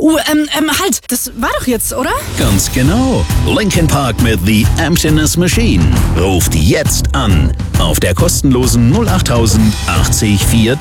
Halt, das war doch jetzt, oder? Ganz genau. Linkin Park mit The Emptiness Machine. Ruft jetzt an. Auf der kostenlosen 08000 80 4